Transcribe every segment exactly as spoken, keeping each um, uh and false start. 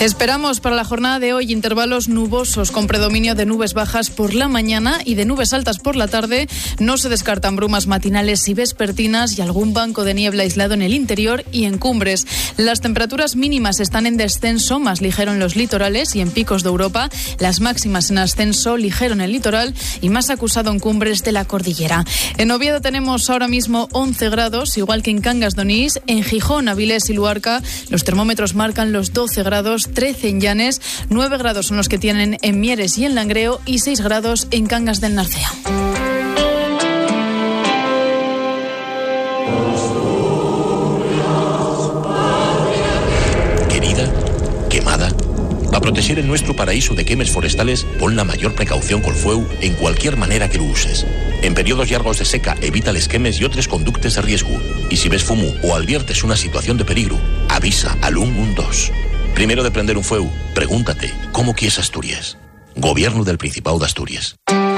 Esperamos para la jornada de hoy intervalos nubosos con predominio de nubes bajas por la mañana y de nubes altas por la tarde. No se descartan brumas matinales y vespertinas y algún banco de niebla aislado en el interior y en cumbres. Las temperaturas mínimas están en descenso, más ligero en los litorales y en picos de Europa. Las máximas en ascenso, ligero en el litoral y más acusado en cumbres de la cordillera. En Oviedo tenemos ahora mismo once grados, igual que en Cangas de Onís. En Gijón, Avilés y Luarca los termómetros marcan los doce grados, trece en Llanes, nueve grados son los que tienen en Mieres y en Langreo y seis grados en Cangas del Narcea. Querida, quemada, para proteger el nuestro paraíso de quemes forestales, pon la mayor precaución col fueu en cualquier manera que lo uses. En periodos largos de seca, evita les quemes y otros conductes de riesgo. Y si ves fumo o adviertes una situación de peligro, avisa al ciento doce. Primero de prender un fuego, pregúntate, ¿cómo quieres Asturias? Gobierno del Principado de Asturias.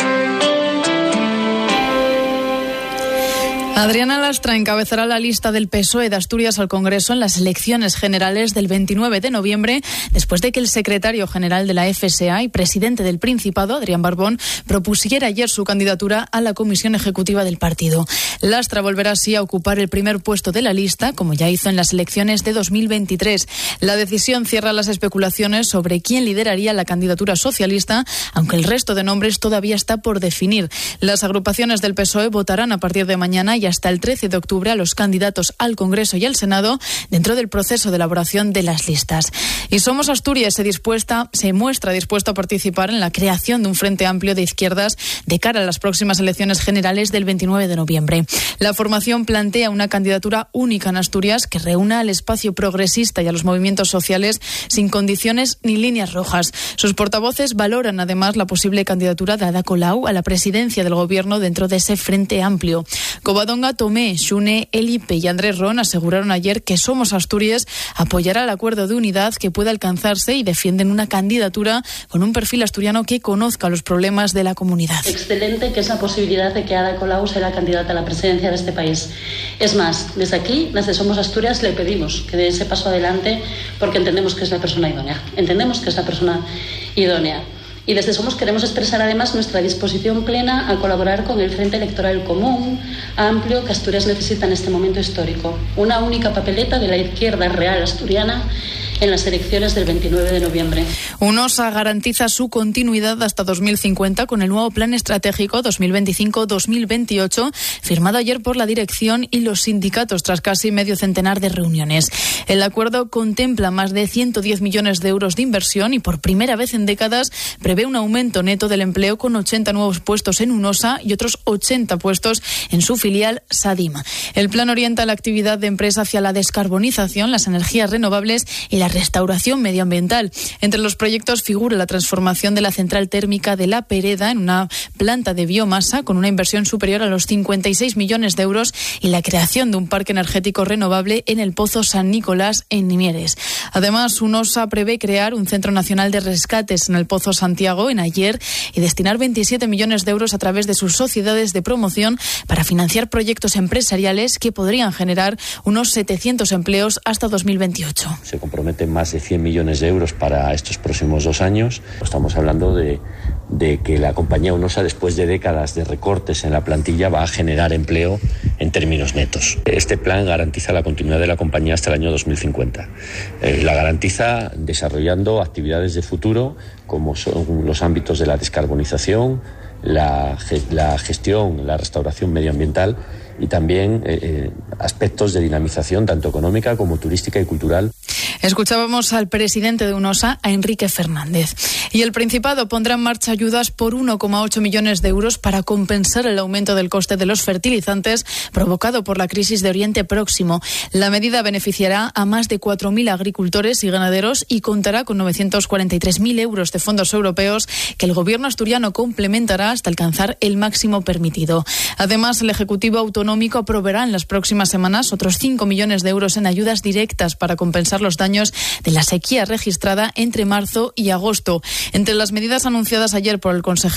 Adriana Lastra encabezará la lista del P S O E de Asturias al Congreso en las elecciones generales del veintinueve de noviembre, después de que el secretario general de la F S A y presidente del Principado, Adrián Barbón, propusiera ayer su candidatura a la comisión ejecutiva del partido. Lastra volverá así a ocupar el primer puesto de la lista, como ya hizo en las elecciones de dos mil veintitrés. La decisión cierra las especulaciones sobre quién lideraría la candidatura socialista, aunque el resto de nombres todavía está por definir. Las agrupaciones del P S O E votarán a partir de mañana y hasta el trece de octubre a los candidatos al Congreso y al Senado dentro del proceso de elaboración de las listas. Y Somos Asturias se, dispuesta, se muestra dispuesto a participar en la creación de un frente amplio de izquierdas de cara a las próximas elecciones generales del veintinueve de noviembre. La formación plantea una candidatura única en Asturias que reúna al espacio progresista y a los movimientos sociales sin condiciones ni líneas rojas. Sus portavoces valoran además la posible candidatura de Ada Colau a la presidencia del gobierno dentro de ese frente amplio. Covadonga, Tomé, Xune, Elipe y Andrés Ron aseguraron ayer que Somos Asturias apoyará el acuerdo de unidad que pueda alcanzarse y defienden una candidatura con un perfil asturiano que conozca los problemas de la comunidad. Excelente que es la posibilidad de que Ada Colau sea la candidata a la presidencia de este país. Es más, desde aquí, desde Somos Asturias, le pedimos que dé ese paso adelante porque entendemos que es la persona idónea. Entendemos que es la persona idónea. Y desde Somos queremos expresar además nuestra disposición plena a colaborar con el Frente Electoral Común, amplio, que Asturias necesita en este momento histórico. Una única papeleta de la izquierda real asturiana en las elecciones del veintinueve de noviembre. UNOSA garantiza su continuidad hasta dos mil cincuenta con el nuevo Plan Estratégico dos mil veinticinco a dos mil veintiocho, firmado ayer por la dirección y los sindicatos tras casi medio centenar de reuniones. El acuerdo contempla más de ciento diez millones de euros de inversión y por primera vez en décadas prevé un aumento neto del empleo con ochenta nuevos puestos en UNOSA y otros ochenta puestos en su filial SADIMA. El plan orienta la actividad de empresa hacia la descarbonización, las energías renovables y la restauración medioambiental. Entre los proyectos figura la transformación de la central térmica de La Pereda en una planta de biomasa con una inversión superior a los cincuenta y seis millones de euros y la creación de un parque energético renovable en el Pozo San Nicolás en Mieres. Además, UNOSA prevé crear un Centro Nacional de Rescates en el Pozo Santiago en Ayer y destinar veintisiete millones de euros a través de sus sociedades de promoción para financiar proyectos empresariales que podrían generar unos setecientos empleos hasta dos mil veintiocho. Se comprometen más de cien millones de euros para estos próximos dos años. Estamos hablando de, de que la compañía UNOSA, después de décadas de recortes en la plantilla, va a generar empleo en términos netos. Este plan garantiza la continuidad de la compañía hasta el año dos mil cincuenta. Eh, la garantiza desarrollando actividades de futuro como son los ámbitos de la descarbonización, la, la gestión, la restauración medioambiental y también eh, aspectos de dinamización tanto económica como turística y cultural. Escuchábamos al presidente de UNOSA, a Enrique Fernández. Y el Principado pondrá en marcha ayudas por uno coma ocho millones de euros para compensar el aumento del coste de los fertilizantes provocado por la crisis de Oriente Próximo. La medida beneficiará a más de cuatro mil agricultores y ganaderos y contará con novecientos cuarenta y tres mil euros de fondos europeos que el gobierno asturiano complementará hasta alcanzar el máximo permitido. Además, el Ejecutivo Autonómico aprobará en las próximas semanas otros cinco millones de euros en ayudas directas para compensar los daños de la sequía registrada entre marzo y agosto. Entre las medidas anunciadas ayer por el consejero